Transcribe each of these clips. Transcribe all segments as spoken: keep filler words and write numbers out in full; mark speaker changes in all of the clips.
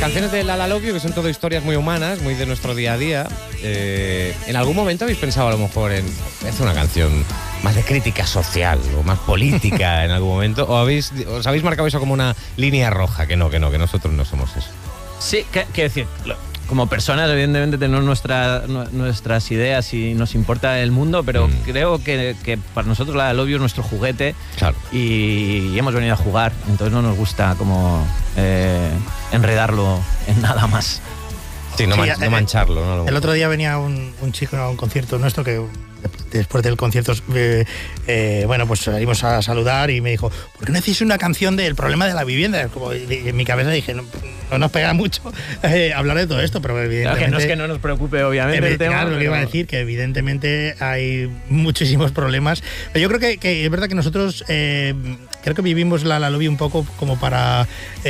Speaker 1: canciones de La La Love You, que son todo historias muy humanas, muy de nuestro día a día, eh, ¿en algún momento habéis pensado a lo mejor en hacer una canción más de crítica social o más política en algún momento? ¿O habéis, os habéis marcado eso como una línea roja? Que no, que no, que nosotros no somos eso.
Speaker 2: Sí, quiero decir, como personas evidentemente tenemos nuestra, nuestras ideas y nos importa el mundo, pero mm. creo que, que para nosotros La La Love You es nuestro juguete.
Speaker 1: Claro.
Speaker 2: y, y hemos venido a jugar, entonces no nos gusta como eh, enredarlo en nada más.
Speaker 1: Sí, no,
Speaker 3: sí,
Speaker 1: man,
Speaker 3: eh,
Speaker 1: no mancharlo. No lo...
Speaker 3: El otro día venía un, un chico a un concierto nuestro que después del concierto, eh, eh, bueno, pues salimos a saludar y me dijo, ¿por qué no hacéis una canción del problema de la vivienda? Como en mi cabeza dije, no, no nos pega mucho eh, hablar de todo esto, pero evidentemente...
Speaker 2: Claro, que no es que no nos preocupe, obviamente, el tema.
Speaker 3: Claro, lo que iba a decir, que evidentemente hay muchísimos problemas. Pero yo creo que, que es verdad que nosotros eh, creo que vivimos la, la lobby un poco como para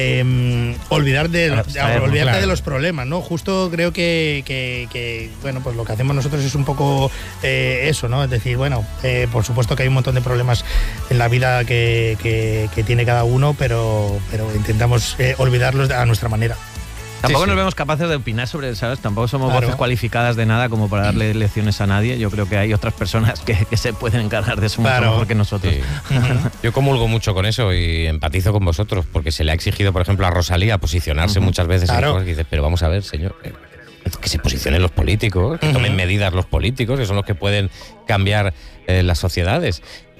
Speaker 3: eh, olvidar de,
Speaker 2: claro,
Speaker 3: de,
Speaker 2: sabemos,
Speaker 3: olvidarte
Speaker 2: claro.
Speaker 3: de los problemas, ¿no? Justo creo que, que, que, bueno, pues lo que hacemos nosotros es un poco eh, eso, ¿no? Es decir, bueno, eh, por supuesto que hay un montón de problemas en la vida que, que, que tiene cada uno, pero, pero intentamos eh, olvidarlos a nuestra manera.
Speaker 2: Tampoco
Speaker 1: sí,
Speaker 2: nos
Speaker 1: sí.
Speaker 2: vemos capaces de opinar sobre, ¿sabes? Tampoco somos
Speaker 3: Claro.
Speaker 2: voces cualificadas de nada como para darle lecciones a nadie. Yo creo que hay otras personas que, que se pueden encargar de eso mucho
Speaker 3: Claro.
Speaker 2: mejor que nosotros.
Speaker 1: Sí. Yo comulgo mucho con eso y empatizo con vosotros, porque se le ha exigido, por ejemplo, a Rosalía posicionarse uh-huh. muchas veces
Speaker 3: claro.
Speaker 1: en cosas que dices, pero vamos a ver, señor, que se posicionen los políticos, que tomen uh-huh. medidas los políticos, que son los que pueden cambiar eh, las sociedades.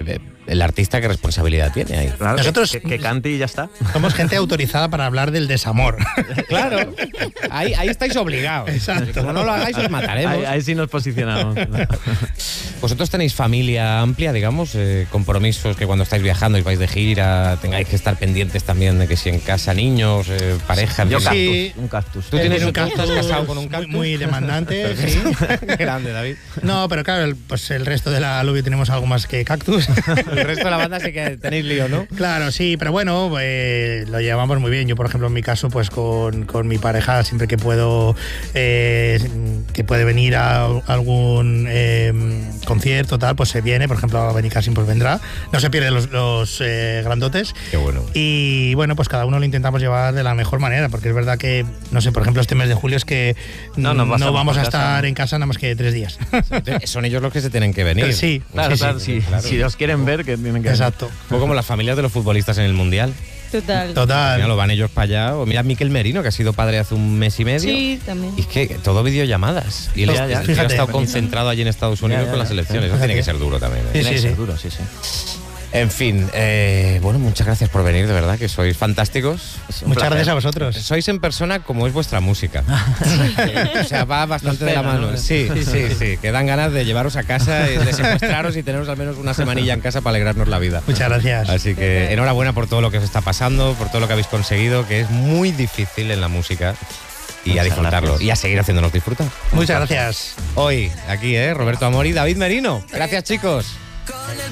Speaker 1: El artista, ¿qué responsabilidad tiene ahí?
Speaker 2: Claro,
Speaker 3: nosotros
Speaker 2: que, que cante y ya está.
Speaker 3: Somos gente autorizada para hablar del desamor.
Speaker 1: Claro, ahí, ahí estáis obligados.
Speaker 3: Exacto.
Speaker 1: Como no lo hagáis, os mataremos.
Speaker 2: Ahí, ahí sí nos posicionamos.
Speaker 1: ¿Vosotros tenéis familia amplia, digamos, eh, compromisos que cuando estáis viajando y vais de gira tengáis que estar pendientes también de que si en casa niños, eh, pareja?
Speaker 2: Yo
Speaker 3: sí.
Speaker 2: cactus, un cactus.
Speaker 1: ¿Tú tienes
Speaker 3: un
Speaker 1: un
Speaker 3: cactus,
Speaker 1: cactus casado con un cactus?
Speaker 3: Muy, muy demandante, sí.
Speaker 1: Grande, David.
Speaker 3: No, pero claro, el, pues el resto de la lobby tenemos algo más que cactus.
Speaker 1: El resto de la banda sí que tenéis lío, ¿no?
Speaker 3: Claro, sí, pero bueno, eh, lo llevamos muy bien. Yo, por ejemplo, en mi caso, pues con, con mi pareja, siempre que puedo, eh, que puede venir a algún eh, concierto, tal, pues se viene. Por ejemplo, a Benicassim pues vendrá. No se pierde los, los eh, grandotes.
Speaker 1: Qué bueno.
Speaker 3: Y bueno, pues cada uno lo intentamos llevar de la mejor manera, porque es verdad que, no sé, por ejemplo, este mes de julio es que no, no, no vamos a estar casa. en casa nada más que tres días.
Speaker 1: Son ellos los que se tienen que venir.
Speaker 3: Pero sí,
Speaker 2: claro,
Speaker 3: sí,
Speaker 2: claro,
Speaker 3: sí,
Speaker 2: sí.
Speaker 1: claro.
Speaker 2: Si los quieren ver, que tienen que
Speaker 3: Exacto.
Speaker 1: Un poco como las familias de los futbolistas en el Mundial.
Speaker 4: Total.
Speaker 3: Total.
Speaker 1: Mira, lo van ellos para allá. O mira Miquel Merino, que ha sido padre hace un mes y medio.
Speaker 4: Sí, también.
Speaker 1: Y es que todo videollamadas. Y él
Speaker 2: Ya, ya.
Speaker 1: ha
Speaker 3: Fíjate,
Speaker 1: estado concentrado allí en Estados Unidos
Speaker 2: Ya, ya,
Speaker 1: con las
Speaker 2: ya.
Speaker 1: elecciones. Eso tiene que ser duro también. ¿eh?
Speaker 3: Sí, sí, sí.
Speaker 2: Seguro, sí, sí.
Speaker 1: En fin, eh, bueno, muchas gracias por venir, de verdad, que sois fantásticos.
Speaker 3: Muchas gracias a vosotros.
Speaker 1: Sois en persona como es vuestra música. O sea, va bastante de la mano. ¿no? Sí, sí, sí, sí. Que dan ganas de llevaros a casa, de secuestraros y teneros al menos una semanilla en casa para alegrarnos la vida.
Speaker 3: Muchas gracias.
Speaker 1: Así que enhorabuena por todo lo que os está pasando, por todo lo que habéis conseguido, que es muy difícil en la música. Y Muchas a disfrutarlo. Gracias. Y a seguir haciéndonos disfrutar.
Speaker 3: Muchas gracias.
Speaker 1: Hoy, aquí, ¿eh? Roberto Amor y David Merino. Gracias, chicos.